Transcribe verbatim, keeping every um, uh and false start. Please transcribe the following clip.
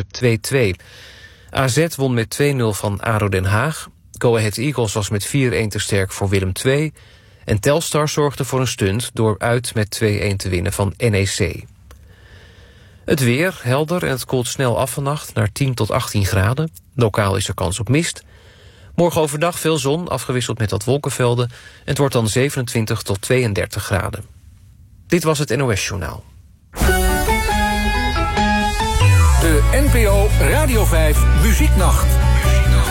werd twee-twee. A Z won met twee-nul van A D O Den Haag. Go Ahead Eagles was met vier-een te sterk voor Willem twee. En Telstar zorgde voor een stunt door uit met twee-een te winnen van N E C. Het weer, helder en het koelt snel af vannacht naar tien tot achttien graden. Lokaal is er kans op mist. Morgen overdag veel zon, afgewisseld met wat wolkenvelden. En het wordt dan zevenentwintig tot tweeëndertig graden. Dit was het N O S-journaal. De N P O Radio vijf Muzieknacht.